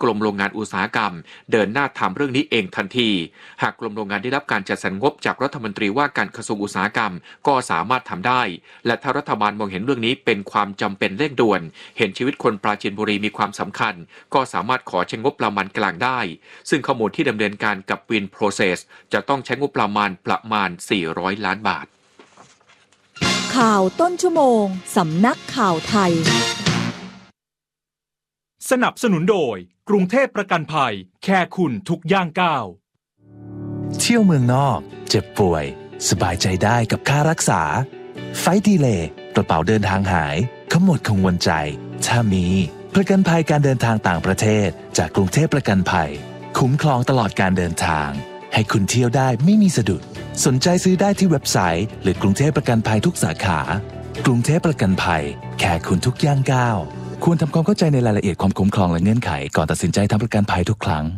กรมโรงงานอุตสาหกรรมเดินหน้าทำเรื่องนี้เองทันทีหากกรมโรงงานได้รับการจัดสรรงบจากรัฐมนตรีว่าการกระทรวงอุตสาหกรรมก็สามารถทำได้และถ้ารัฐบาลมองเห็นเรื่องนี้เป็นความจำเป็นเร่งด่วนเห็นชีวิตคนปราจีนบุรีมีความสำคัญก็สามารถขอใช้งบประมาณกลางได้ซึ่งข้อมูลที่ดำเนินการกับ Win Process จะต้องใช้งบประมาณ400 ล้านบาทข่าวต้นชั่วโมงสำนักข่าวไทยสนับสนุนโดยกรุงเทพประกันภัยแค่คุณทุกย่างก้าวเที่ยวเมืองนอกเจ็บป่วยสบายใจได้กับค่ารักษาไฟล์ดีเลย์กระเป๋าเดินทางหายขมวดกังวลใจถ้ามีประกันภัยการเดินทางต่างประเทศจากกรุงเทพประกันภัยคุ้มครองตลอดการเดินทางให้คุณเที่ยวได้ไม่มีสะดุดสนใจซื้อได้ที่เว็บไซต์หรือกรุงเทพประกันภัยทุกสาขากรุงเทพประกันภัยแค่คุณทุกย่างก้าวควรทำความเข้าใจในรายละเอียดความคุ้มครองและเงื่อนไขก่อนตัดสินใจทำประกันภัยทุกครั้ง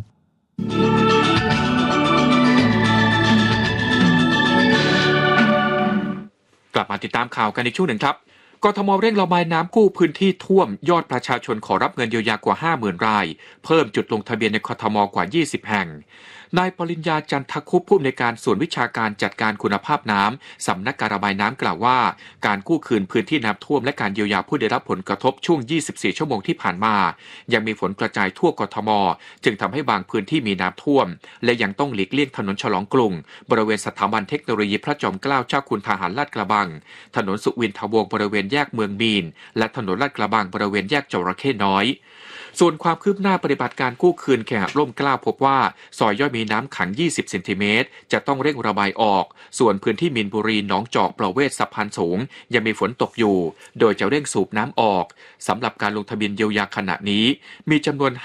กลับมาติดตามข่าวกันในช่วงหนึ่งครับกทม.เร่งระบายน้ำกู้พื้นที่ท่วมยอดประชาชนขอรับเงินเยียวยากว่า 50,000 รายเพิ่มจุดลงทะเบียนในกทม.กว่า 20 แห่งนายปริญญาจันทคุปผู้อำนวยการส่วนวิชาการจัดการคุณภาพน้ำสำนักการระบายน้ำกล่าวว่าการกู้คืนพื้นที่น้ำท่วมและการเยียวยาผู้ได้รับผลกระทบช่วง 24 ชั่วโมงที่ผ่านมายังมีฝนกระจายทั่วกทม.จึงทำให้บางพื้นที่มีน้ำท่วมและยังต้องหลีกเลี่ยงถนนฉลองกรุงบริเวณสถาบันเทคโนโลยีพระจอมเกล้าเจ้าคุณทหารลาดกระบังถนนสุวินทวงศ์บริเวณแยกเมืองมีนและถนนลาดกระบังบริเวณแยกจระเข้น้อยส่วนความคืบหน้าปฏิบัติการกู้คืนแข่งร่มเกล้าพบว่าซอยย่อยมีน้ำขัง20 เซนติเมตรจะต้องเร่งระบายออกส่วนพื้นที่มีนบุรีหนองจอกประเวศสะพานสูงยังมีฝนตกอยู่โดยจะเร่งสูบน้ำออกสำหรับการลงทะเบียนเยียวยาขณะนี้มีจำนวน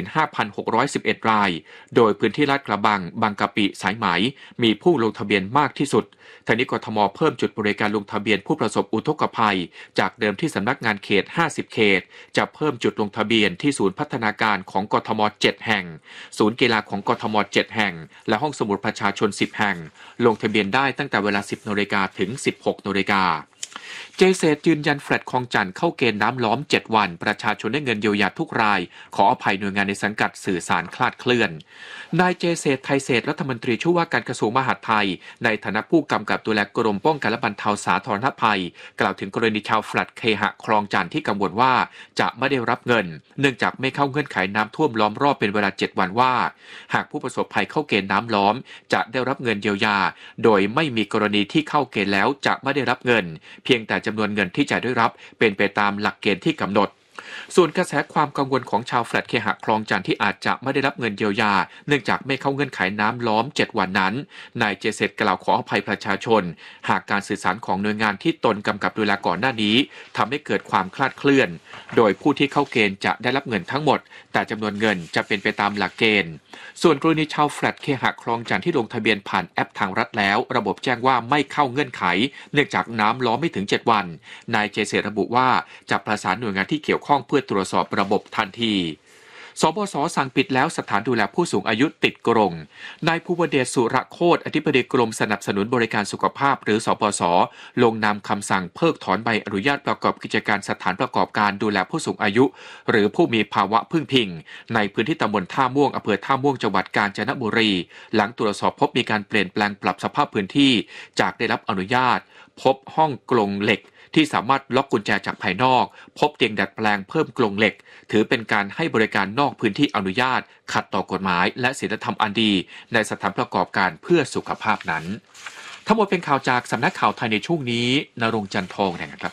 55,611 รายโดยพื้นที่ลาดกระบังบางกะปิสายไหมมีผู้ลงทะเบียนมากที่สุดทางนี้กทม.เพิ่มจุดบริการลงทะเบียนผู้ประสบอุทกภัยจากเดิมที่สำนักงานเขต50 เขตจะเพิ่มจุดลงทะเบียนที่ศูนย์พัฒนาการของกทม. 7 แห่งศูนย์กีฬาของกทม. 7 แห่งและห้องสมุดประชาชน10 แห่งลงทะเบียนได้ตั้งแต่เวลา 10 น.ถึง 16 น.เจเซตยืนยันแฟลตคลองจันทร์เข้าเกณฑ์น้ำล้อม7วันประชาชนได้เงินเยียวยาทุกรายขออภัยหน่วยงานในสังกัดสื่อสารคลาดเคลื่อนนายเจเซตไทยเศรษฐ์รัฐมนตรีช่วยว่าการกระทรวงมหาดไทยในฐานะผู้กำกับดูแลกรมป้องกันและบรรเทาสาธารณภัยกล่าวถึงกรณีชาวแฟลตเคหะคลองจันทร์ที่กังวลว่าจะไม่ได้รับเงินเนื่องจากไม่เข้าเงื่อนไขน้ำท่วมล้อมรอบเป็นเวลา7วันว่าหากผู้ประสบภัยเข้าเกณฑ์น้ำล้อมจะได้รับเงินเยียวยาโดยไม่มีกรณีที่เข้าเกณฑ์แล้วจะไม่ได้รับเงินเพียงแต่จำนวนเงินที่จะได้รับเป็นไปตามหลักเกณฑ์ที่กำหนดส่วนกระแสความกังวลของชาวแฟลตเคหะคลองจันทร์ที่อาจจะไม่ได้รับเงินเยียวยาเนื่องจากไม่เข้าเงื่อนไขน้ำล้อม7วันนั้นนายเจเซตกล่าวขออภัยประชาชนหากการสื่อสารของหน่วยงานที่ตนกำกับดูแลก่อนหน้านี้ทำให้เกิดความคลาดเคลื่อนโดยผู้ที่เข้าเกณฑ์จะได้รับเงินทั้งหมดแต่จำนวนเงินจะเป็นไปตามหลักเกณฑ์ส่วนกรณีชาวแฟลตเคหะคลองจันทร์ที่ลงทะเบียนผ่านแอปทางรัฐแล้วระบบแจ้งว่าไม่เข้าเงื่อนไขเนื่องจากน้ำล้อมไม่ถึง7วันนายเจเซตระบุว่าจะประสานหน่วยงานที่เกี่ยวข้องเพื่อตรวจสอบระบบทันทีสบส.สั่งปิดแล้วสถานดูแลผู้สูงอายุติดกรงนายภูวเดชสุรโคตรอธิบดีกรมสนับสนุนบริการสุขภาพหรือสบส.ลงนามคำสั่งเพิกถอนใบอนุญาตประกอบกิจการสถานประกอบการดูแลผู้สูงอายุหรือผู้มีภาวะพึ่งพิงในพื้นที่ตำบลท่าม่วงอำเภอท่าม่วงจังหวัดกาญจนบุรีหลังตรวจสอบพบมีการเปลี่ยนแปลงปรับสภาพพื้นที่จากได้รับอนุญาตพบห้องกรงเหล็กที่สามารถล็อกกุญแจจากภายนอกพบเตียงดัดแปลงเพิ่มกรงเหล็กถือเป็นการให้บริการนอกพื้นที่อนุญาตขัดต่อกฎหมายและศีลธรรมอันดีในสถานประกอบการเพื่อสุขภาพนั้นทั้งหมดเป็นข่าวจากสำนักข่าวไทยในช่วงนี้ณรงค์จันทร์ทองนะครับ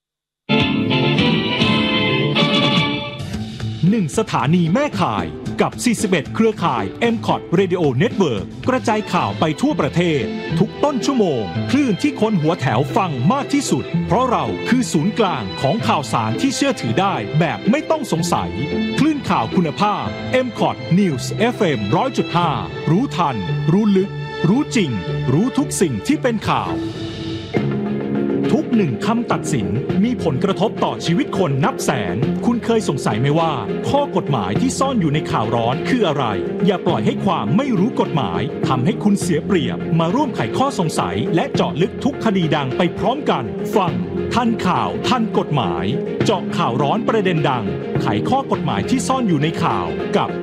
1 สถานีแม่ข่ายกับ41เครือข่าย MCOT Radio Network กระจายข่าวไปทั่วประเทศทุกต้นชั่วโมงคลื่นที่คนหัวแถวฟังมากที่สุดเพราะเราคือศูนย์กลางของข่าวสารที่เชื่อถือได้แบบไม่ต้องสงสัยคลื่นข่าวคุณภาพ MCOT News FM 100.5 รู้ทันรู้ลึกรู้จริงรู้ทุกสิ่งที่เป็นข่าวทุก1คำตัดสินมีผลกระทบต่อชีวิตคนนับแสนคุณเคยสงสัยไหมว่าข้อกฎหมายที่ซ่อนอยู่ในข่าวร้อนคืออะไรอย่าปล่อยให้ความไม่รู้กฎหมายทำให้คุณเสียเปรียบมาร่วมไขข้อสงสัยและเจาะลึกทุกคดีดังไปพร้อมกันฟังทันข่าวทันกฎหมายเจาะข่าวร้อนประเด็นดังไขข้อกฎหมายที่ซ่อนอยู่ในข่าวกับ